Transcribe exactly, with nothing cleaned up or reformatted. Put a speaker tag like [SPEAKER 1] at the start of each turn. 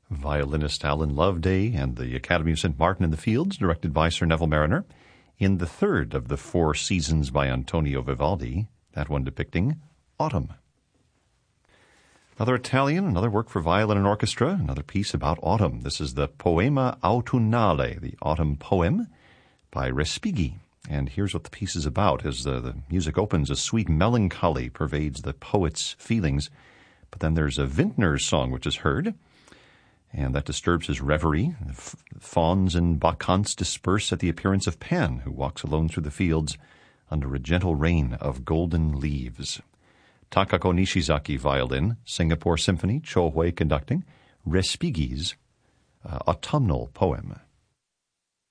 [SPEAKER 1] violinist Alan Loveday and the Academy of Saint Martin in the Fields, directed by Sir Neville Mariner, in the third of the four seasons by Antonio Vivaldi, that one depicting autumn. Another Italian, another work for violin and orchestra, another piece about autumn. This is the Poema Autunnale, the autumn poem by Respighi. And here's what the piece is about. As the, the music opens, a sweet melancholy pervades the poet's feelings. But then there's a vintner's song which is heard, and that disturbs his reverie. F- fauns and bacchantes disperse at the appearance of Pan, who walks alone through the fields under a gentle rain of golden leaves. Takako Nishizaki, violin. Singapore Symphony, Cho Hui conducting. Respighi's uh, autumnal poem.